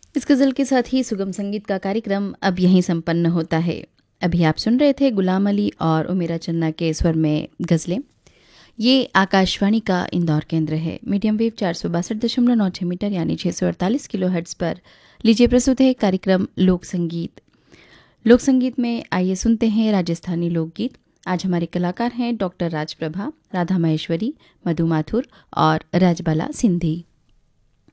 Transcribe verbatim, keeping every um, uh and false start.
इस गज़ल के साथ ही सुगम संगीत का कार्यक्रम अब यहीं संपन्न होता है। अभी आप सुन रहे थे गुलाम अली और उमेरा चन्ना के स्वर में गज़लें। ये आकाशवाणी का इंदौर केंद्र है। मीडियम वेव चार सौ बासठ दशमलव नौ छः मीटर यानी छः सौ अड़तालीस किलो हर्ट्ज़ पर लीजिए प्रस्तुत है कार्यक्रम लोक संगीत। लोक संगीत में आइए सुनते हैं राजस्थानी लोकगीत। आज हमारे कलाकार हैं डॉक्टर राजप्रभा, राधा महेश्वरी, मधु माथुर और राजबाला सिंधी।